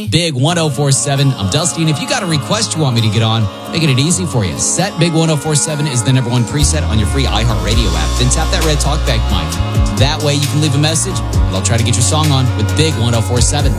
Big 1047. I'm Dusty, and if you got a request you want me to get on, making it easy for you. Set Big 1047 is the number one preset on your free iHeartRadio app. Then tap that red talkback mic. That way you can leave a message, and I'll try to get your song on with Big 1047.